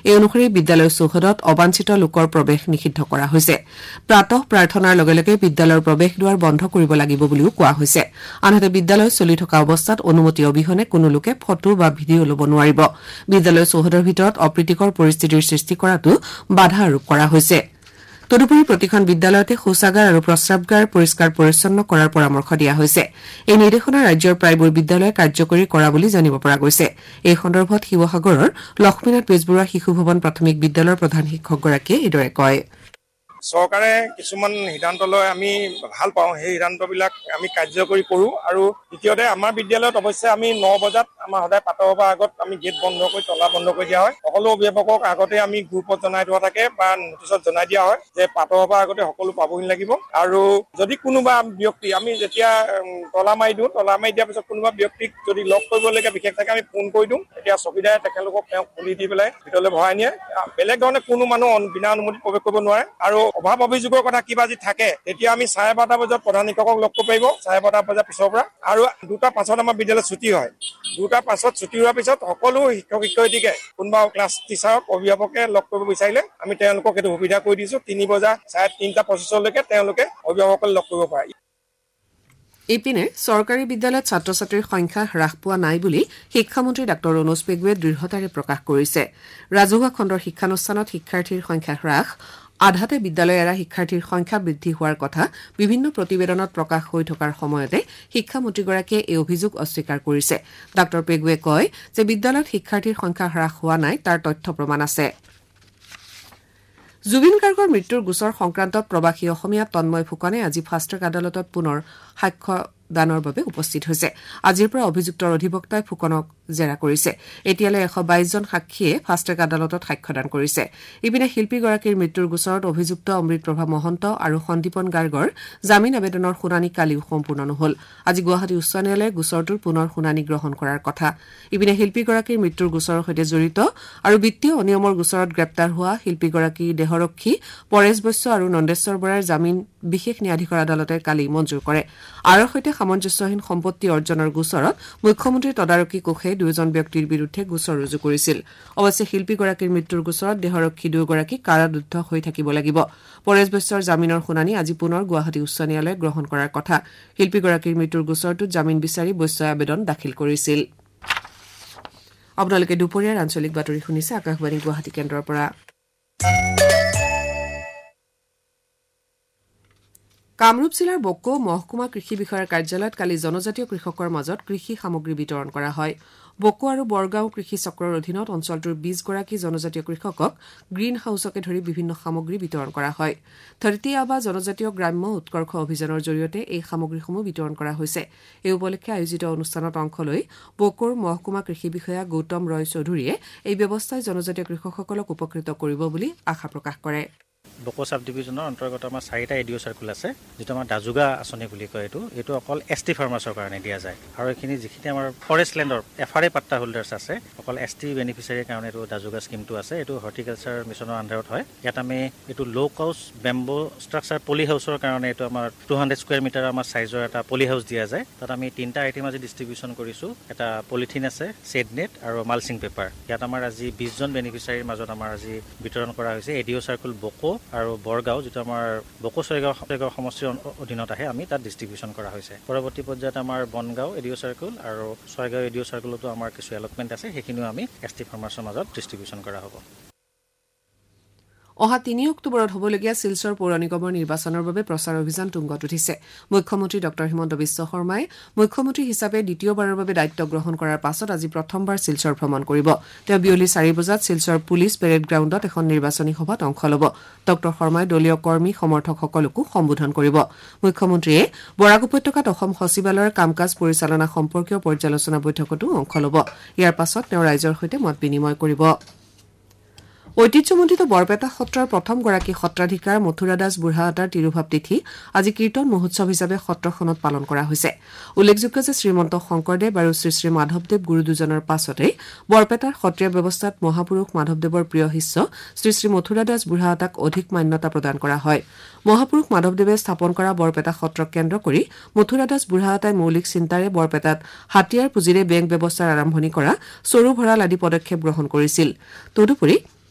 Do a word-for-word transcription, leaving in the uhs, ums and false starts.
এই অনুসৰি বিদ্যালয় চৌহদত অবাঞ্ছিত লোকৰ প্ৰৱেশ নিষিদ্ধ কৰা হৈছে প্ৰাতঃ প্ৰাৰ্থনাৰ লগে লগে বিদ্যালয়ৰ প্ৰৱেশ দুৱাৰ বন্ধ কৰিব লাগিব বুলিও কোৱা হৈছে আনহাতে বিদ্যালয় চলি থকা অৱস্থাত অনুমতি অবিহনে কোনো লোকে ফটো বা ভিডিঅ' ল'ব নোৱাৰিব বিদ্যালয় চৌহদৰ ভিতৰত অপ্ৰীতিকৰ পৰিস্থিতিৰ সৃষ্টি কৰাটো বাধা আৰোপ কৰা হৈছে তদুপৰি প্ৰতিখন বিদ্যালয়তে শৌচাগাৰ আৰু প্ৰস্ৰাৱগাৰ পৰিষ্কাৰ পৰিচ্ছন্ন কৰাৰ পৰামৰ্শ দিয়া হৈছে এই নিৰ্দেশনা ৰাজ্যৰ প্ৰায়বোৰ বিদ্যালয়ে কাৰ্যকৰী কৰা বুলি জানিব পৰা গৈছে এই সন্দৰ্ভত শিৱসাগৰৰ লক্ষ্মীনাথ বেজবৰুৱা শিশু ভৱন প্ৰাথমিক বিদ্যালয়ৰ প্ৰধান শিক্ষকগৰাকীয়ে এইদৰে কয় চৰকাৰে কিছুমান সিদ্ধান্ত লয় আমি ভাল পাওঁ সেই সিদ্ধান্তবিলাক আমি কাৰ্যকৰী কৰোঁ আৰু দ্বিতীয়তে আমাৰ বিদ্যালয়ত অৱশ্যে আমি ন বজাত আমাৰ সদায় প্ৰাতঃ সভাৰ আগত আমি গেট বন্ধ কৰি তলা বন্ধ কৰি দিয়া হয় সকলো অভিভাৱকক আগতে আমি গ্ৰুপত জনাই থোৱা থাকে বা নটিচত জনাই দিয়া হয় যে প্ৰাতঃ সভাৰ আগতে সকলো পাবহি লাগিব আৰু যদি কোনোবা ব্যক্তি আমি যেতিয়া তলা মাৰি দিওঁ তলা মাৰি দিয়াৰ পিছত কোনোবা ব্যক্তিক যদি লগ কৰিবলগীয়া বিশেষ থাকে আমি ফোন কৰি দিওঁ তেতিয়া চকীদাৰে তেখেতলোকক তেওঁক খুলি দি পেলাই ভিতৰলৈ ভৰাই নিয়ে বেলেগ ধৰণে কোনো মানুহ বিনা অনুমতি প্ৰৱেশ কৰিব নোৱাৰে আৰু অভাৱ অভিযোগৰ কথা কিবা যদি থাকে তেতিয়া আমি চাৰে বাৰটা বজাত প্ৰধান শিক্ষকক লগ কৰিব পাৰিব চাৰে বাৰটা বজাৰ পিছৰ পৰা আৰু দুটা পাছত আমাৰ বিদ্যালয় ছুটি হয় দুটা পাছত ছুটি হোৱাৰ পিছত সকলো শিক্ষক শিক্ষয়িত্ৰীকে কোনোবা ক্লাছ টিচাৰক অভিভাৱকে লগ কৰিব বিচাৰিলে আমি তেওঁলোকক এইটো সুবিধা কৰি দিছো তিনি বজা চাৰে তিনিটা পঁচিছলৈকে তেওঁলোকে অভিভাৱকক লগ কৰিব পাৰে ইপিনে চৰকাৰী বিদ্যালয়ত ছাত্ৰ ছাত্ৰীৰ সংখ্যা হ্ৰাস পোৱা নাই বুলি শিক্ষামন্ত্ৰী ডাঃ ৰণোজ পেগুৱে দৃঢ়তাৰে প্ৰকাশ কৰিছে ৰাজহুৱা খণ্ডৰ শিক্ষানুষ্ঠানত শিক্ষাৰ্থীৰ সংখ্যা হ্ৰাস আধাতে বিদ্যালয় এৰা শিক্ষাৰ্থীৰ সংখ্যা বৃদ্ধি হোৱাৰ কথা বিভিন্ন প্ৰতিবেদনত প্ৰকাশ হৈ থকাৰ সময়তে শিক্ষামন্ত্ৰীগৰাকীয়ে এই অভিযোগ অস্বীকাৰ কৰিছে ডাঃ পেগুৱে কয় যে বিদ্যালয়ত শিক্ষাৰ্থীৰ সংখ্যা হ্ৰাস হোৱা নাই তাৰ তথ্য প্ৰমাণ আছে জুবিন গাৰ্গৰ মৃত্যুৰ গোচৰ সংক্ৰান্তত প্ৰবাসী অসমীয়া তন্ময় ফুকনে আজি ফাষ্ট ট্ৰেক আদালতত পুনৰ সাক্ষ্য দানৰ বাবে উপস্থিত হৈছে আজিৰ পৰা অভিযুক্তৰ অধিবক্তাই ফুকনক জেৰা কৰিছে এতিয়ালৈ এশ বাইশ জন সাক্ষীয়ে ফাষ্ট ট্ৰেক আদালতত সাক্ষ্যদান কৰিছে ইপিনে শিল্পীগৰাকীৰ মৃত্যুৰ গোচৰত অভিযুক্ত অমৃতপ্ৰভা মহন্ত আৰু সন্দীপন গাৰ্গৰ জামিন আবেদনৰ শুনানি কালিও সম্পূৰ্ণ নহল আজি গুৱাহাটী উচ্চ ন্যায়ালয়ে গোচৰটোৰ পুনৰ শুনানি গ্ৰহণ কৰাৰ কথা ইপিনে শিল্পীগৰাকীৰ মৃত্যুৰ গোচৰৰ সৈতে জড়িত আৰু বিত্তীয় অনিয়মৰ গোচৰত গ্ৰেপ্তাৰ হোৱা শিল্পীগৰাকীৰ দেহৰক্ষী পৰেশ বৈশ্য আৰু নন্দেশ্বৰ বৰাৰ জামিন বিশেষ ন্যায়াধীশৰ আদালতে কালি মঞ্জুৰ কৰে আৰৰ সৈতে সামঞ্জস্যহীন সম্পত্তি অৰ্জনৰ গোচৰত মুখ্যমন্ত্ৰীৰ তদাৰকী কোষে দুজন ব্যক্তিৰ বিৰুদ্ধে গোচৰ ৰুজু কৰিছিল অৱশ্যে শিল্পীগৰাকীৰ মৃত্যুৰ গোচৰত দেহৰক্ষী দুয়োগৰাকী কাৰাৰুদ্ধ হৈ থাকিব লাগিব পৰেশ বৈশ্যৰ জামিনৰ শুনানি আজি পুনৰ গুৱাহাটী উচ্চ ন্যায়ালয়ে গ্ৰহণ কৰাৰ কথা শিল্পীগৰাকীৰ মৃত্যুৰ গোচৰটোত জামিন বিচাৰি বৈশ্যই আবেদন দাখিল কৰিছিল আপোনালোকে দুপৰীয়াৰ আঞ্চলিক বাতৰি শুনিছে আকাশবাণী গুৱাহাটী কেন্দ্ৰৰ পৰা কামৰূপ জিলাৰ বকো মহকুমা কৃষি বিষয়াৰ কাৰ্যালয়ত কালি জনজাতীয় কৃষকৰ মাজত কৃষি সামগ্ৰী বিতৰণ কৰা হয় বকো আৰু বৰগাঁও কৃষি চক্ৰৰ অধীনত অঞ্চলটোৰ বিশ গৰাকী জনজাতীয় কৃষকক গ্ৰীণ হাউচকে ধৰি বিভিন্ন সামগ্ৰী বিতৰণ কৰা হয় ধৰতী আবা জনজাতীয় গ্ৰাম্য উৎকৰ্ষ অভিযানৰ জৰিয়তে এই সামগ্ৰীসমূহ বিতৰণ কৰা হৈছে এই উপলক্ষে আয়োজিত অনুষ্ঠানত অংশ লৈ বকোৰ মহকুমা কৃষি বিষয়া গৌতম ৰয় চৌধুৰীয়ে এই ব্যৱস্থাই জনজাতীয় কৃষকসকলক উপকৃত কৰিব বুলি আশা প্ৰকাশ কৰে বকো সাব ডিভিজনৰ অন্তৰ্গত আমাৰ চাৰিটা এডিঅ' চাৰ্কুল আছে যিটো আমাৰ দাজুগা আঁচনি বুলি কয় এইটো এইটো অকল এছ টি ফাৰ্মাৰ্চৰ কাৰণে দিয়া যায় আৰু এইখিনি যিখিনি আমাৰ ফৰেষ্ট লেণ্ডৰ এফ আৰ এ পাট্টা হোল্ডাৰ্ছ আছে অকল এছ টি বেনিফিচিয়াৰীৰ কাৰণে এইটো দাজুগা স্কিমটো আছে এইটো হৰ্টিকালচাৰ মিছনৰ আণ্ডাৰত হয় ইয়াত আমি এইটো ল' কাউচ বেম্বো ষ্ট্ৰাকচাৰ পলি হাউচৰ কাৰণে এইটো আমাৰ টু হাণ্ড্ৰেড স্কুৱেৰ মিটাৰ আমাৰ চাইজৰ এটা পলি হাউচ দিয়া যায় তাত আমি তিনিটা আইটেম আজি ডিষ্ট্ৰিবিউশ্যন কৰিছোঁ এটা পলিথিন আছে ছেড নেট আৰু মালচিং পেপাৰ ইয়াত আমাৰ আজি বিশজন বেনিফিচিয়াৰীৰ মাজত আমাৰ আজি বিতৰণ কৰা হৈছে এডিঅ' চাৰ্কুল বকো আৰু বৰগাঁও যিটো আমাৰ বকো ছয়গাঁও ছয়গাঁও সমষ্টিৰ অধীনত আহে আমি তাত ডিষ্ট্ৰিবিউশ্যন কৰা হৈছে পৰৱৰ্তী পৰ্যায়ত আমাৰ বনগাঁও এডিঅ' চাৰ্কুল আৰু ছয়গাঁও এডিঅ' চাৰ্কুলতো আমাৰ কিছু এলটমেণ্ট আছে সেইখিনিও আমি এছ টি ফাৰ্মাৰ্চৰ মাজত ডিষ্ট্ৰিবিউশ্যন কৰা হ'ব অহা তিনি অক্টোবৰত হ'বলগীয়া শিলচৰ পৌৰ নিগমৰ নিৰ্বাচনৰ বাবে প্ৰচাৰ অভিযান তুংগত উঠিছে মুখ্যমন্ত্ৰী ডঃ হিমন্ত বিশ্ব শৰ্মাই মুখ্যমন্ত্ৰী হিচাপে দ্বিতীয়বাৰৰ বাবে দায়িত্ব গ্ৰহণ কৰাৰ পাছত আজি প্ৰথমবাৰ শিলচৰ ভ্ৰমণ কৰিব তেওঁ বিয়লি চাৰি বজাত শিলচৰ পুলিচ পেৰেড গ্ৰাউণ্ডত এখন নিৰ্বাচনী সভাত অংশ ল'ব ডঃ শৰ্মাই দলীয় কৰ্মী সমৰ্থকসকলকো সম্বোধন কৰিব মুখ্যমন্ত্ৰীয়ে বৰাক উপত্যকাত অসম সচিবালয়ৰ কাম কাজ পৰিচালনা সম্পৰ্কীয় পৰ্যালোচনা বৈঠকতো অংশ ল'ব ইয়াৰ পাছত তেওঁ ৰাইজৰ সৈতে মত বিনিময় কৰিব ঐতিহ্যমণ্ডিত বৰপেটা সত্ৰৰ প্ৰথমগৰাকী সত্ৰাধিকাৰ মথুৰা দাস বুঢ়াহাটৰ তিৰুভাৱ তিথি আজি কীৰ্তন মহোৎসৱ হিচাপে সত্ৰখনত পালন কৰা হৈছে উল্লেখযোগ্য যে শ্ৰীমন্ত শংকৰদেৱ আৰু শ্ৰী শ্ৰী মাধৱদেৱ গুৰু দুজনৰ পাছতেই বৰপেটাৰ সত্ৰীয়া ব্যৱস্থাত মহাপুৰুষ মাধৱদেৱৰ প্ৰিয় শিষ্য শ্ৰী শ্ৰী মথুৰা দাস বুঢ়াহাটক অধিক মান্যতা প্ৰদান কৰা হয় মহাপুৰুষ মাধৱদেৱে স্থাপন কৰা বৰপেটা সত্ৰক কেন্দ্ৰ কৰি মথুৰা দাস বুঢ়াহাটাই মৌলিক চিন্তাৰে বৰপেটাত হাতীয়াৰ পুঁজিৰে বেংক ব্যৱস্থাৰ আৰম্ভণি কৰা চৰু ভঁৰাল আদি পদক্ষেপ গ্ৰহণ কৰিছিল তদুপৰি